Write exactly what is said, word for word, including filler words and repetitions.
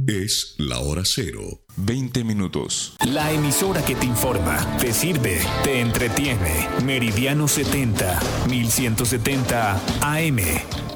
Es la hora cero. veinte minutos. La emisora que te informa, te sirve, te entretiene. Meridiano setenta, mil ciento setenta A M.